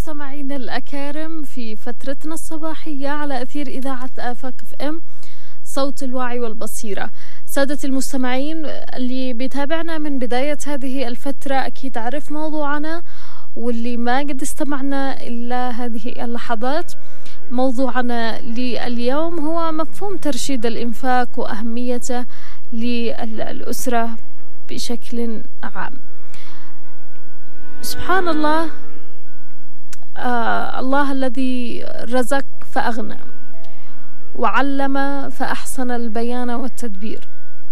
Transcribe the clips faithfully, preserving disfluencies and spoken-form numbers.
مستمعين الأكارم في فترتنا الصباحية على أثير إذاعة آفاق اف ام صوت الوعي والبصيرة. سادة المستمعين اللي بيتابعنا من بداية هذه الفترة أكيد عرف موضوعنا، واللي ما قد استمعنا إلا هذه اللحظات، موضوعنا لليوم هو مفهوم ترشيد الإنفاق وأهميته للأسرة بشكل عام. سبحان الله، آه الله الذي رزق فأغنى وعلم فأحسن البيان والتدبير.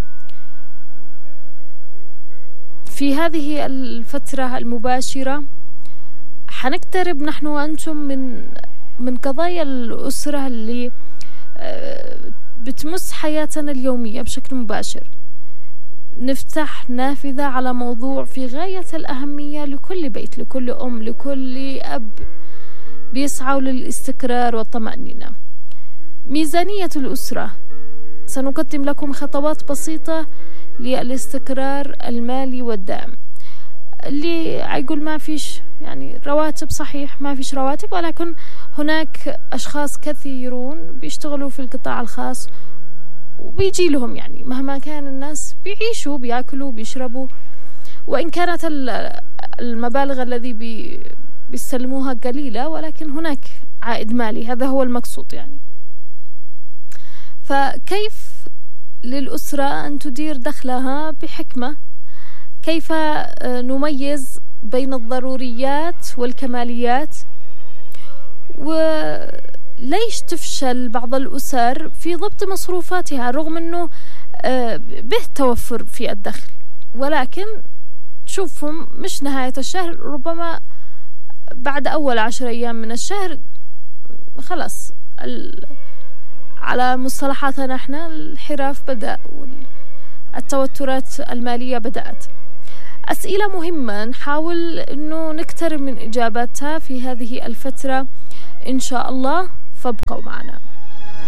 في هذه الفترة المباشرة حنقترب نحن وأنتم من من قضايا الأسرة اللي بتمس حياتنا اليومية بشكل مباشر. نفتح نافذة على موضوع في غاية الأهمية لكل بيت، لكل أم، لكل أب بيسعوا للاستقرار والطمأنينة. ميزانية الأسرة. سنقدم لكم خطوات بسيطة للاستقرار المالي والدعم. اللي يقول ما فيش يعني رواتب، صحيح ما فيش رواتب، ولكن هناك أشخاص كثيرون بيشتغلوا في القطاع الخاص وبيجي لهم يعني مهما كان الناس بيعيشوا بيأكلوا بيشربوا، وإن كانت المبالغ الذي بي بيستلموها قليلة، ولكن هناك عائد مالي. هذا هو المقصود يعني. فكيف للأسرة أن تدير دخلها بحكمة؟ كيف نميز بين الضروريات والكماليات؟ وليش تفشل بعض الأسر في ضبط مصروفاتها رغم أنه به توفر في الدخل، ولكن تشوفهم مش نهاية الشهر، ربما بعد أول عشر أيام من الشهر خلاص على مصطلحاتنا احنا الحراف بدأ والتوترات المالية بدأت. أسئلة مهمة نحاول أنه نقترب من إجاباتها في هذه الفترة إن شاء الله، فابقوا معنا.